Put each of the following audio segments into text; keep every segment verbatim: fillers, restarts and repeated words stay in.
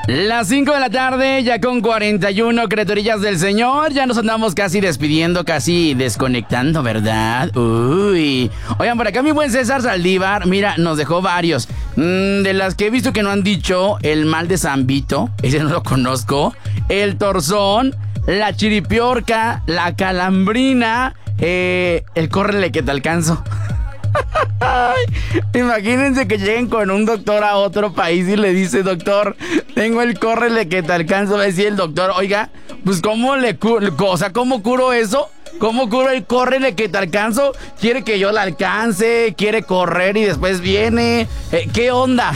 Las cinco de la tarde, ya con cuarenta y uno, criaturillas del Señor. Ya nos andamos casi despidiendo, casi desconectando, ¿verdad? Uy. Oigan, por acá mi buen César Saldívar, mira, nos dejó varios. Mm, de las que he visto que no han dicho, el mal de San Vito, ese no lo conozco. El torzón, la chiripiorca, la calambrina, eh, el córrele que te alcanzo. Imagínense que lleguen con un doctor a otro país y le dice: doctor, tengo el córrele que te alcanzo. Va a decir el doctor: oiga, pues ¿cómo le curo? O sea, ¿cómo curo eso? ¿Cómo curo el córrele que te alcanzo? ¿Quiere que yo la alcance? ¿Quiere correr y después viene? Eh, ¿Qué onda?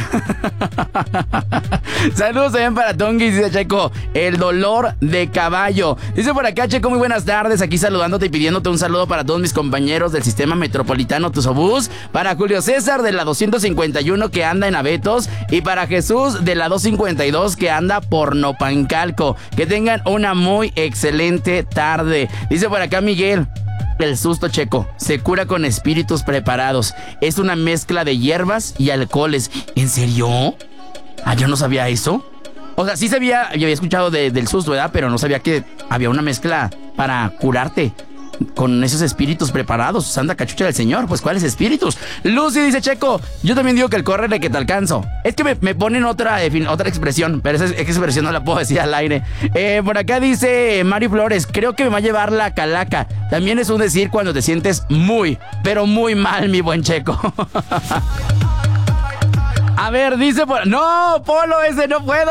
Saludos también para Tonguis, dice Checo, el dolor de caballo. Dice por acá, Checo, muy buenas tardes. Aquí saludándote y pidiéndote un saludo para todos mis compañeros del sistema metropolitano Tusobús. Para Julio César de la doscientos cincuenta y uno que anda en Abetos. Y para Jesús de la doscientos cincuenta y dos que anda por Nopancalco. Que tengan una muy excelente tarde. Dice por acá Miguel: el susto, Checo, se cura con espíritus preparados. Es una mezcla de hierbas y alcoholes. ¿En serio? Ah, yo no sabía eso. O sea, sí sabía, yo había escuchado de, del susto, ¿verdad? Pero no sabía que había una mezcla para curarte con esos espíritus preparados. Santa cachucha del Señor, pues ¿cuáles espíritus? Lucy dice: Checo, yo también digo que el córrele que te alcanzo. Es que me, me ponen otra, otra expresión, pero esa expresión no la puedo decir al aire. Eh, por acá dice Mari Flores: creo que me va a llevar la calaca. También es un decir cuando te sientes muy, pero muy mal, mi buen Checo. A ver, dice por... ¡No, Polo, ese no puedo!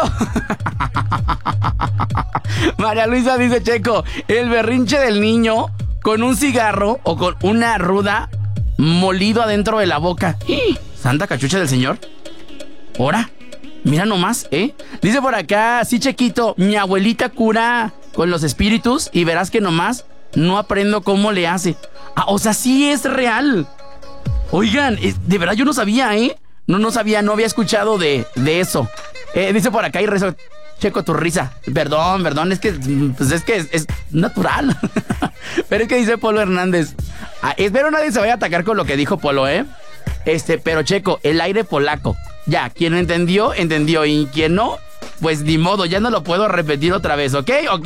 María Luisa dice: Checo, el berrinche del niño con un cigarro o con una ruda molido adentro de la boca. ¡Y! Santa cachucha del Señor. Ahora, mira nomás, ¿eh? Dice por acá, sí, Chequito, mi abuelita cura con los espíritus y verás que nomás no aprendo cómo le hace. Ah, o sea, sí es real. Oigan, de verdad yo no sabía, ¿eh? No, no sabía, no había escuchado de, de eso. Eh, dice por acá y rezo: Checo, tu risa. Perdón, perdón, es que, pues es que es, es natural. Pero es que dice Polo Hernández. Ah, espero nadie se vaya a atacar con lo que dijo Polo, ¿eh? Este, pero Checo, el aire polaco. Ya, quien entendió, entendió. Y quien no, pues ni modo, ya no lo puedo repetir otra vez, ¿ok? Ok.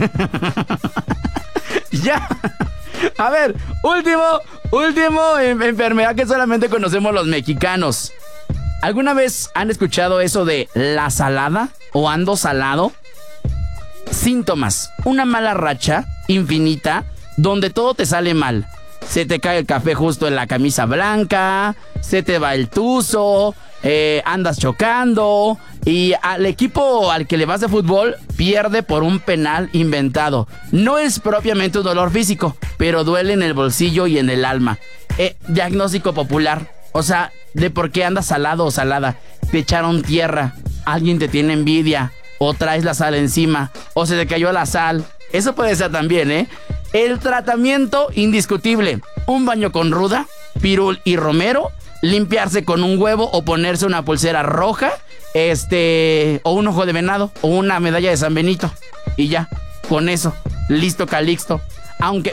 Ya. A ver, último, último enfermedad que solamente conocemos los mexicanos. ¿Alguna vez han escuchado eso de la salada o ando salado? Síntomas: una mala racha infinita donde todo te sale mal. Se te cae el café justo en la camisa blanca, se te va el tuzo, eh, andas chocando y al equipo al que le vas de fútbol pierde por un penal inventado. No es propiamente un dolor físico, pero duele en el bolsillo y en el alma. Eh, diagnóstico popular. O sea, de por qué andas salado o salada. Te echaron tierra, alguien te tiene envidia, o traes la sal encima, o se te cayó la sal. Eso puede ser también, ¿eh? El tratamiento indiscutible: un baño con ruda, pirul y romero, limpiarse con un huevo o ponerse una pulsera roja, este, o un ojo de venado, o una medalla de San Benito. Y ya, con eso, listo Calixto. Aunque